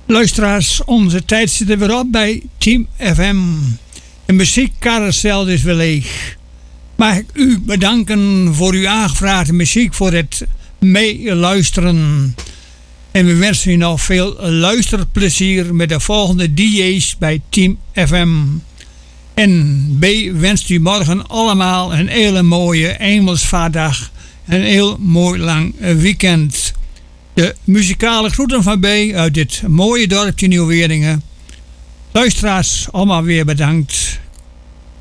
Luisteraars, onze tijd zit er weer op bij Team FM. De muziekcarousel is weer leeg. Mag ik u bedanken voor uw aangevraagde muziek, voor het meeluisteren. En we wensen u nog veel luisterplezier met de volgende DJ's bij Team FM. En B wenst u morgen allemaal een hele mooie Engelsvaardag. Een heel mooi lang weekend. De muzikale groeten van B uit dit mooie dorpje Nieuw-Weringen. Luisteraars, allemaal weer bedankt.